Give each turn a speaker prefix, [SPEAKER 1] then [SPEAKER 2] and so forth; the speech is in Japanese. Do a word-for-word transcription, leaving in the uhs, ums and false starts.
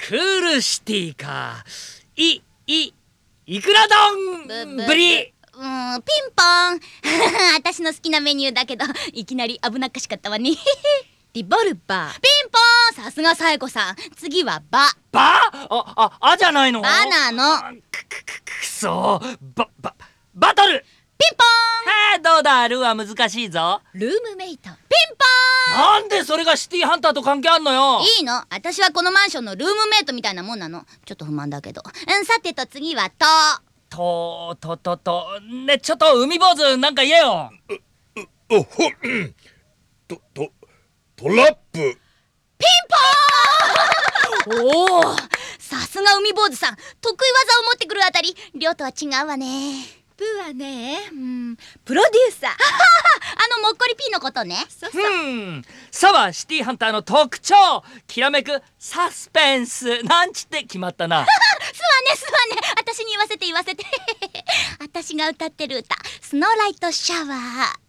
[SPEAKER 1] クールシティか。い、い、いくら丼ぶり。
[SPEAKER 2] うーん、ピンポン私の好きなメニューだけど、いきなり危なっかしかったわね
[SPEAKER 3] リボルバー。
[SPEAKER 2] ピンポーン、さすがサエコさん。次はバ。
[SPEAKER 1] バあ、あ、あじゃないの。
[SPEAKER 2] バなの。
[SPEAKER 1] くくくくそバ、バ、バトル。
[SPEAKER 2] ピンポ
[SPEAKER 1] はあ、どうだ、ルーは難しいぞ。
[SPEAKER 3] ルームメイト。
[SPEAKER 2] ーン、ピンポ
[SPEAKER 1] なんでそれがシティハンターと関係あんのよ。
[SPEAKER 2] ーン。いいの、私はこのマンションのルームメイトみたいなもんなの。ちょっと不満だけど。うん、さてと次はと。
[SPEAKER 1] と、と、と、と、ね、ちょっと海坊主なんか言えよ。
[SPEAKER 4] おほうんととトラップ。
[SPEAKER 2] おお、さすが海坊主さん。得意技を持ってくるあたり、亮とは違うわね。
[SPEAKER 3] プーはね、うん、プロデューサー。
[SPEAKER 2] あのもっこりピーのことね。
[SPEAKER 3] そうそう。
[SPEAKER 1] うんさはシティハンターの特徴、きらめくサスペンスなんちって決まったな。
[SPEAKER 2] すわねすわね、私に言わせて言わせて私が歌ってる歌、スノーライトシャワー。